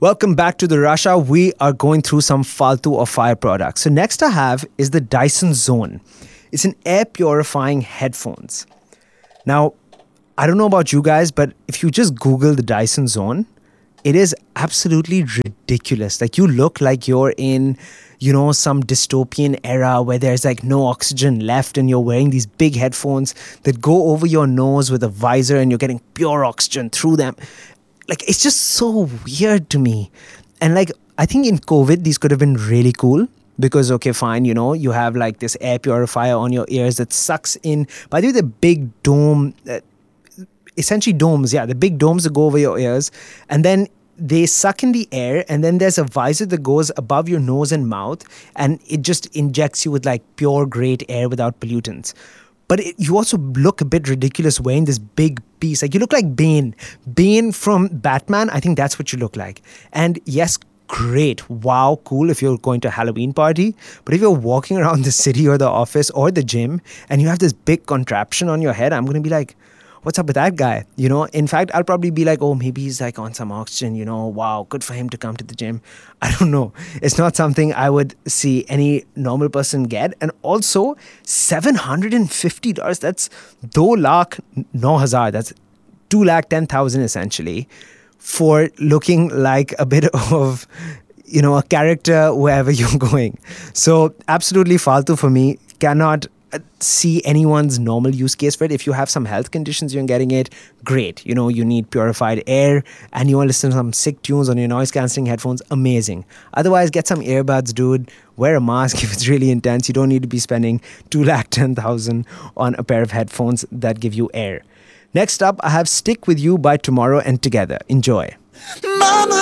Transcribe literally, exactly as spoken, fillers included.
Welcome back to the Russia. We are going through some Faltu or Fire products. So next I have is the Dyson Zone. It's an air purifying headphones. Now, I don't know about you guys, but if you just Google the Dyson Zone, it is absolutely ridiculous. Like you look like you're in, you know, some dystopian era where there's like no oxygen left and you're wearing these big headphones that go over your nose with a visor and you're getting pure oxygen through them. Like, it's just so weird to me. And like, I think in COVID, these could have been really cool because, okay, fine, you know, you have like this air purifier on your ears that sucks in. By the way, the big dome, uh, essentially domes, yeah, the big domes that go over your ears. And then they suck in the air. And then there's a visor that goes above your nose and mouth. And it just injects you with like pure, great air without pollutants. But it, you also look a bit ridiculous wearing this big piece. Like you look like Bane. Bane from Batman. I think that's what you look like. And yes, great. Wow, cool if you're going to a Halloween party. But if you're walking around the city or the office or the gym and you have this big contraption on your head, I'm going to be like, what's up with that guy? You know, in fact, I'll probably be like, oh, maybe he's like on some oxygen, you know, wow, good for him to come to the gym. I don't know. It's not something I would see any normal person get. And also seven hundred fifty dollars, that's two lakh nine hazar, that's two lakh ten thousand essentially for looking like a bit of, you know, a character wherever you're going. So absolutely faltu for me. Cannot see anyone's normal use case for it. If you have some health conditions, you're getting it, great. You know, you need purified air and you want to listen to some sick tunes on your noise cancelling headphones, amazing. Otherwise, get some earbuds, dude. Wear a mask if it's really intense. You don't need to be spending two lakh ten thousand on a pair of headphones that give you air. Next up, I have Stick With You by Tomorrow and Together. Enjoy. Mama.